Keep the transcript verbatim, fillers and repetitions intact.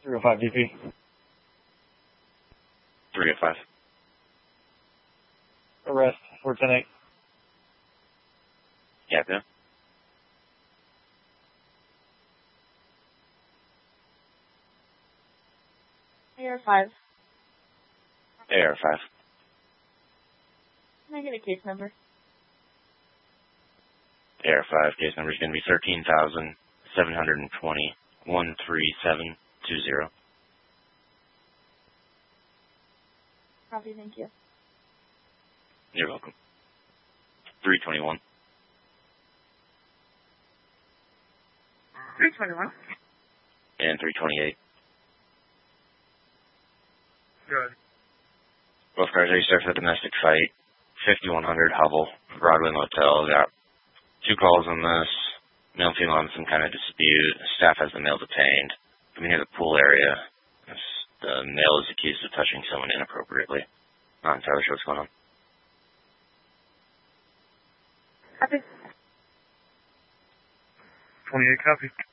three oh five D P. three oh five. Arrest, four ten eight. Yeah, yeah. A R five. A R five. Can I get a case number? A R five case number is going to be thirteen thousand seven hundred twenty, one three seven two zero. Copy, thank you. You're welcome. three twenty-one. three twenty-one. And three twenty-eight. Good. Both cars are registered for a domestic fight. fifty-one hundred Hubble, Broadway Motel. Got two calls on this. Male and female on some kind of dispute. Staff has the male detained. I'm near the pool area. The male is accused of touching someone inappropriately. Not entirely sure what's going on. Copy. twenty-eight copy.